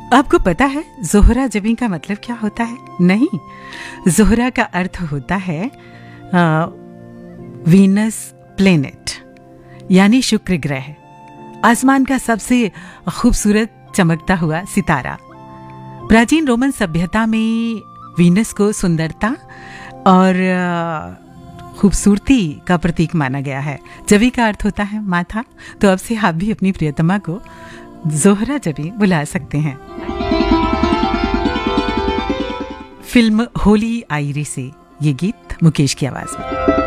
आपको पता है ज़ोहरा जबी का मतलब क्या होता है? नहीं, ज़ोहरा का अर्थ होता है वीनस प्लेनेट, यानी शुक्र ग्रह, आसमान का सबसे खूबसूरत चमकता हुआ सितारा। प्राचीन रोमन सभ्यता में वीनस को सुंदरता और खूबसूरती का प्रतीक माना गया है। जबी का अर्थ होता है माथा, तो अब से आप भी अपनी प्रियतमा को ज़ोहरा जबी बुला सकते हैं। फिल्म होली आई रे से ये गीत मुकेश की आवाज में।